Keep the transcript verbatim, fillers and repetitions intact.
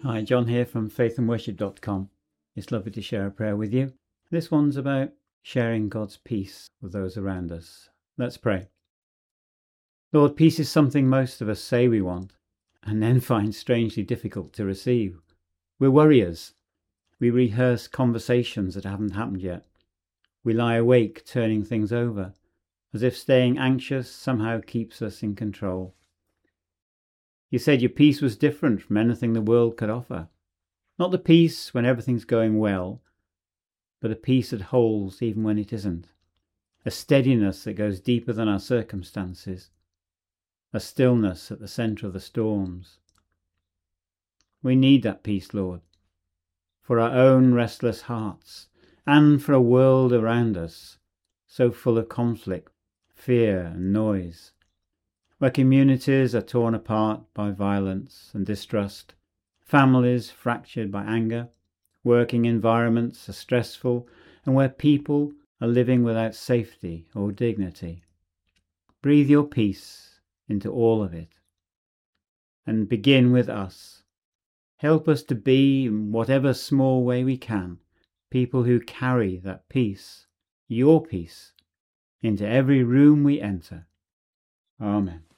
Hi, John here from faith and worship dot com. It's lovely to share a prayer with you. This one's about sharing God's peace with those around us. Let's pray. Lord, peace is something most of us say we want and then find strangely difficult to receive. We're worriers. We rehearse conversations that haven't happened yet. We lie awake turning things over, as if staying anxious somehow keeps us in control. You said your peace was different from anything the world could offer. Not the peace when everything's going well, but a peace that holds even when it isn't. A steadiness that goes deeper than our circumstances. A stillness at the centre of the storms. We need that peace, Lord, for our own restless hearts and for a world around us so full of conflict, fear and noise, where communities are torn apart by violence and distrust, families fractured by anger, working environments are stressful, and where people are living without safety or dignity. Breathe your peace into all of it, and begin with us. Help us to be, in whatever small way we can, people who carry that peace, your peace, into every room we enter. Amen.